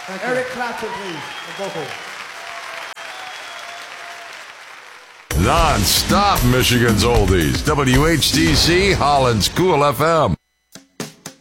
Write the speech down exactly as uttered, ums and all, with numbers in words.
Thank you. Eric Clapton, please. A vocal. Non-stop Michigan's oldies. W H D C, Holland's Cool F M.